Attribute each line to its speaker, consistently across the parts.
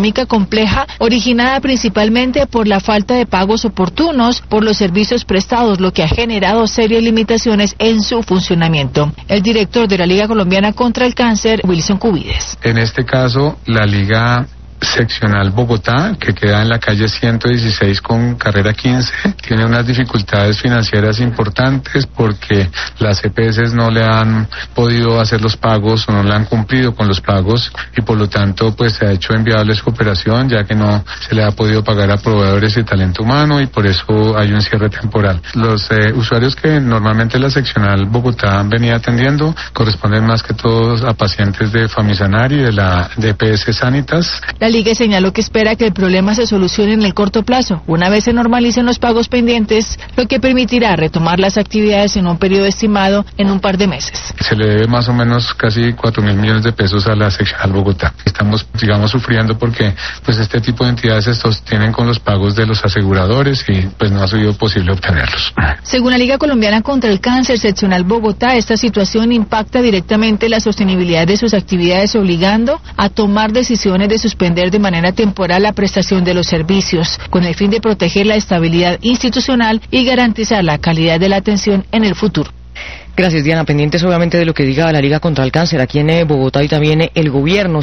Speaker 1: económica compleja originada principalmente por la falta de pagos oportunos por los servicios prestados, lo que ha generado serias limitaciones en su funcionamiento. El director de la Liga Colombiana contra el Cáncer, Wilson Cubides.
Speaker 2: En este caso, la Liga Seccional Bogotá, que queda en la calle 116 con carrera 15, tiene unas dificultades financieras importantes porque las EPS no le han podido hacer los pagos o no le han cumplido con los pagos y por lo tanto pues se ha hecho inviable su operación ya que no se le ha podido pagar a proveedores y talento humano y por eso hay un cierre temporal. Los usuarios que normalmente la Seccional Bogotá venía atendiendo corresponden más que todos a pacientes de Famisanar y de EPS Sanitas.
Speaker 1: La Liga señaló que espera que el problema se solucione en el corto plazo, una vez se normalicen los pagos pendientes, lo que permitirá retomar las actividades en un periodo estimado en un par de meses.
Speaker 2: Se le debe más o menos casi 4.000 millones de pesos a la Seccional Bogotá. Estamos, sufriendo porque pues este tipo de entidades se sostienen con los pagos de los aseguradores y pues no ha sido posible obtenerlos.
Speaker 1: Según la Liga Colombiana contra el Cáncer Seccional Bogotá, esta situación impacta directamente la sostenibilidad de sus actividades, obligando a tomar decisiones de suspender de manera temporal la prestación de los servicios, con el fin de proteger la estabilidad institucional y garantizar la calidad de la atención en el futuro.
Speaker 3: Gracias, Diana. Pendientes obviamente de lo que diga la Liga contra el Cáncer aquí en Bogotá y también el gobierno.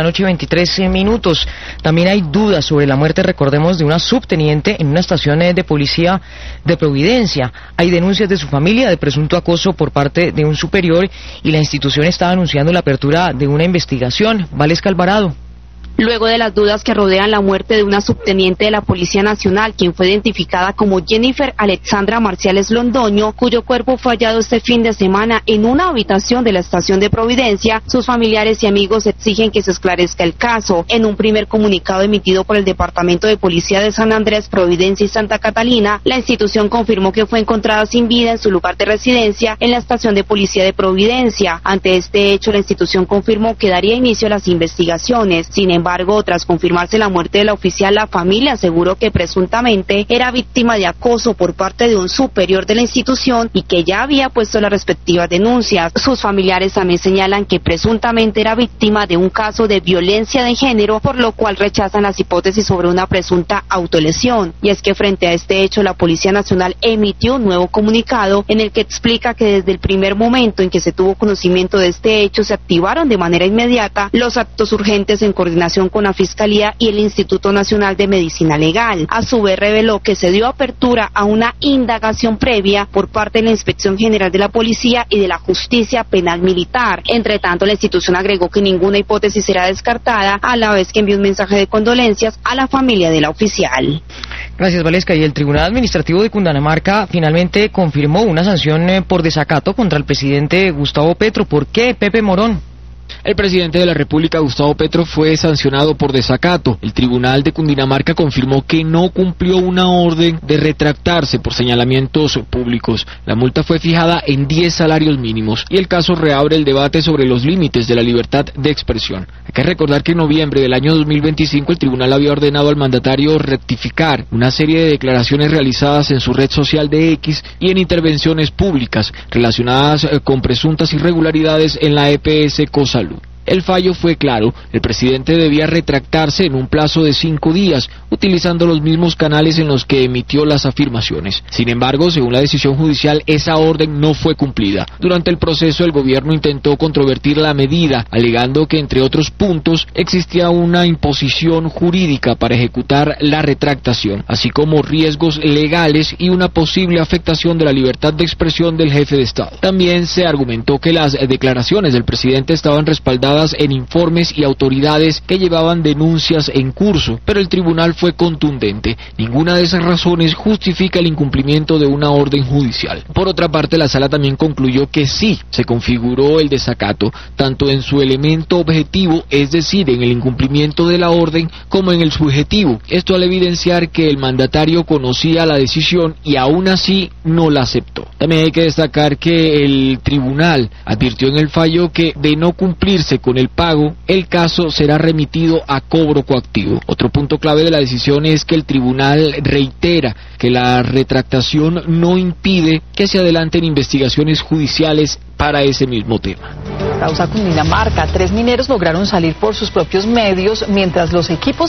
Speaker 3: 7:23 p.m. También hay dudas sobre la muerte, recordemos, de una subteniente en una estación de policía de Providencia. Hay denuncias de su familia de presunto acoso por parte de un superior y la institución está anunciando la apertura de una investigación. Valesca Alvarado.
Speaker 4: Luego de las dudas que rodean la muerte de una subteniente de la Policía Nacional, quien fue identificada como Jennifer Alexandra Marciales Londoño, cuyo cuerpo fue hallado este fin de semana en una habitación de la estación de Providencia, sus familiares y amigos exigen que se esclarezca el caso. En un primer comunicado emitido por el Departamento de Policía de San Andrés, Providencia y Santa Catalina, la institución confirmó que fue encontrada sin vida en su lugar de residencia en la estación de policía de Providencia. Ante este hecho, la institución confirmó que daría inicio a las investigaciones. Sin embargo, tras confirmarse la muerte de la oficial, la familia aseguró que presuntamente era víctima de acoso por parte de un superior de la institución y que ya había puesto las respectivas denuncias. Sus familiares también señalan que presuntamente era víctima de un caso de violencia de género, por lo cual rechazan las hipótesis sobre una presunta autolesión. Y es que frente a este hecho, la Policía Nacional emitió un nuevo comunicado en el que explica que desde el primer momento en que se tuvo conocimiento de este hecho, se activaron de manera inmediata los actos urgentes en coordinación con la Fiscalía y el Instituto Nacional de Medicina Legal. A su vez reveló que se dio apertura a una indagación previa por parte de la Inspección General de la Policía y de la Justicia Penal Militar. Entre tanto, la institución agregó que ninguna hipótesis será descartada, a la vez que envió un mensaje de condolencias a la familia de la oficial.
Speaker 3: Gracias, Valesca. Y el Tribunal Administrativo de Cundinamarca finalmente confirmó una sanción por desacato contra el presidente Gustavo Petro. ¿Por qué, Pepe Morón?
Speaker 5: El presidente de la República, Gustavo Petro, fue sancionado por desacato. El Tribunal de Cundinamarca confirmó que no cumplió una orden de retractarse por señalamientos públicos. La multa fue fijada en 10 salarios mínimos y el caso reabre el debate sobre los límites de la libertad de expresión. Hay que recordar que en noviembre del año 2025 el tribunal había ordenado al mandatario rectificar una serie de declaraciones realizadas en su red social de X y en intervenciones públicas relacionadas con presuntas irregularidades en la EPS Cosalud. El fallo fue claro, el presidente debía retractarse en un plazo de 5 días, utilizando los mismos canales en los que emitió las afirmaciones. Sin embargo, según la decisión judicial, esa orden no fue cumplida. Durante el proceso, el gobierno intentó controvertir la medida, alegando que, entre otros puntos, existía una imposición jurídica para ejecutar la retractación, así como riesgos legales y una posible afectación de la libertad de expresión del jefe de Estado. También se argumentó que las declaraciones del presidente estaban respaldadas en informes y autoridades que llevaban denuncias en curso, pero el tribunal fue contundente. Ninguna de esas razones justifica el incumplimiento de una orden judicial. Por otra parte, la sala también concluyó que sí se configuró el desacato, tanto en su elemento objetivo, es decir, en el incumplimiento de la orden, como en el subjetivo. Esto al evidenciar que el mandatario conocía la decisión y aún así no la aceptó. También hay que destacar que el tribunal advirtió en el fallo que, de no cumplirse con el pago, el caso será remitido a cobro coactivo. Otro punto clave de la decisión es que el tribunal reitera que la retractación no impide que se adelanten investigaciones judiciales para ese mismo tema.
Speaker 1: Causa Cundinamarca, 3 mineros lograron salir por sus propios medios mientras los equipos